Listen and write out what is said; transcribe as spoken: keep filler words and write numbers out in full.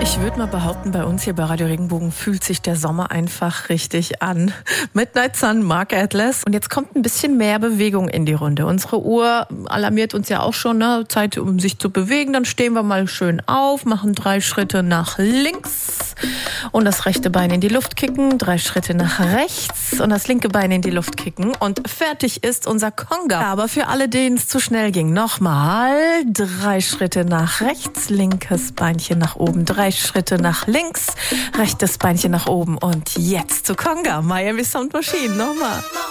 Ich würde mal behaupten, bei uns hier bei Radio Regenbogen fühlt sich der Sommer einfach richtig an. Midnight Sun, Mark Atlas. Und jetzt kommt ein bisschen mehr Bewegung in die Runde. Unsere Uhr alarmiert uns ja auch schon, ne? Zeit, um sich zu bewegen. Dann stehen wir mal schön auf, machen drei Schritte nach links und das rechte Bein in die Luft kicken, drei Schritte nach rechts und das linke Bein in die Luft kicken. Und fertig ist unser Conga. Aber für alle, denen es zu schnell ging, nochmal drei Schritte nach rechts, linkes Beinchen nach oben, drei Schritte nach links, rechtes Beinchen nach oben und jetzt zu Conga, Miami Sound Machine, nochmal.